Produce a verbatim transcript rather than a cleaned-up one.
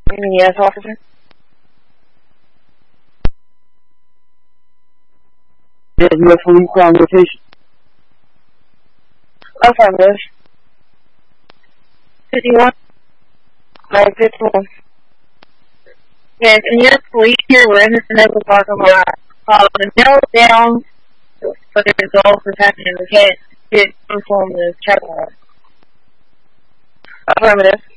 You mean yes, officer? Yes, you have police on rotation. Affirmative. fifty-one. nine fifty-one. Yes, and yes, police here were in the Sunoco parking lot. Uh, the nail down for the results was happening. We can't get informed of the check. Affirmative.